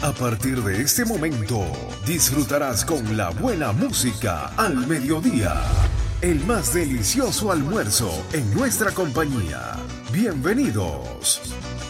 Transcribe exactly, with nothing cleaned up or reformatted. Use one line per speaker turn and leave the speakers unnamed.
A partir de este momento, disfrutarás con la buena música al mediodía. El más delicioso almuerzo en nuestra compañía. Bienvenidos.